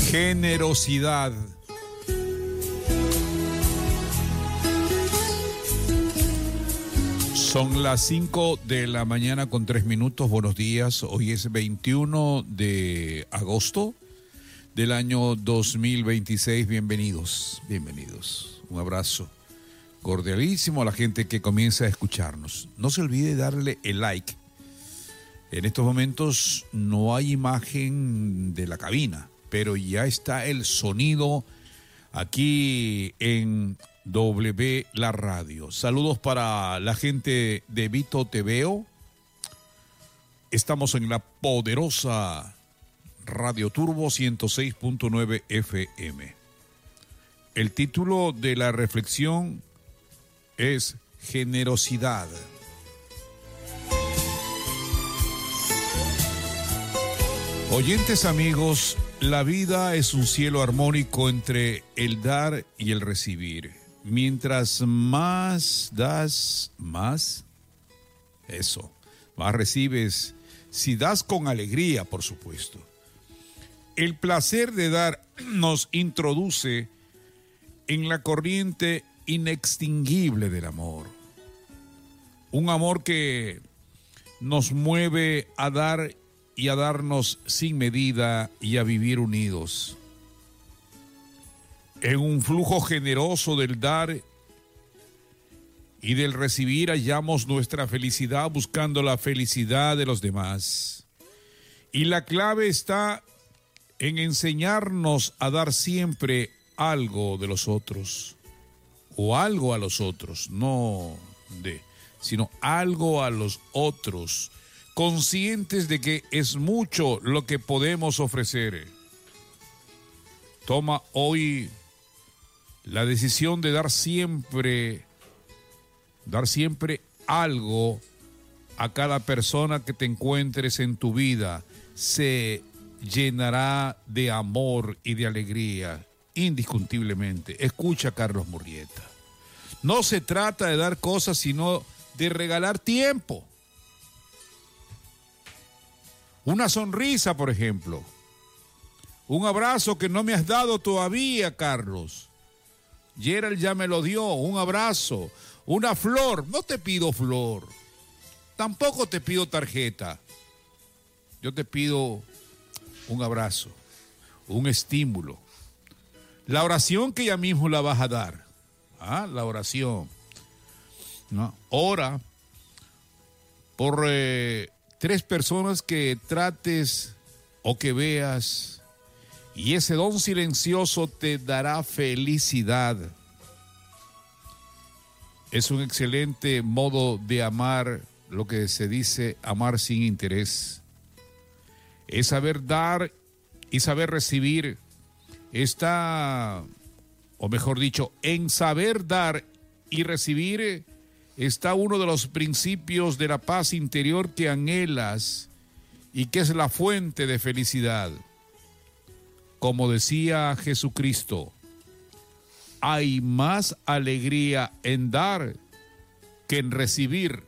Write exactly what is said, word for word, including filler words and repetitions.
Generosidad. Son las cinco de la mañana con tres minutos. Buenos días. Hoy es veintiuno de agosto del año dos mil veintiséis. Bienvenidos, bienvenidos. Un abrazo cordialísimo a la gente que comienza a escucharnos. No se olvide darle el like. En estos momentos no hay imagen de la cabina, pero ya está el sonido aquí en W La Radio. Saludos para la gente de Vito Te Veo. Estamos en la poderosa Radio Turbo ciento seis punto nueve F M. El título de la reflexión es Generosidad. Oyentes amigos, la vida es un cielo armónico entre el dar y el recibir. Mientras más das, más, eso, más recibes, si das con alegría, por supuesto. El placer de dar nos introduce en la corriente inextinguible del amor. Un amor que nos mueve a dar y a darnos sin medida y a vivir unidos. En un flujo generoso del dar y del recibir hallamos nuestra felicidad buscando la felicidad de los demás. Y la clave está en enseñarnos a dar siempre algo de los otros, o algo a los otros, no de, sino algo a los otros, conscientes de que es mucho lo que podemos ofrecer. Toma hoy la decisión de dar siempre, dar siempre algo a cada persona que te encuentres en tu vida. Se llenará de amor y de alegría, indiscutiblemente. Escucha a Carlos Murrieta. No se trata de dar cosas, sino de regalar tiempo. Una sonrisa, por ejemplo. Un abrazo que no me has dado todavía, Carlos. Gerald ya me lo dio. Un abrazo. Una flor. No te pido flor. Tampoco te pido tarjeta. Yo te pido un abrazo. Un estímulo. La oración que ya mismo la vas a dar. Ah, la oración. ¿No? Ora por eh, tres personas que trates o que veas, y ese don silencioso te dará felicidad. Es un excelente modo de amar, lo que se dice amar sin interés. Es saber dar y saber recibir. Está, o mejor dicho, en saber dar y recibir está uno de los principios de la paz interior que anhelas y que es la fuente de felicidad. Como decía Jesucristo, hay más alegría en dar que en recibir.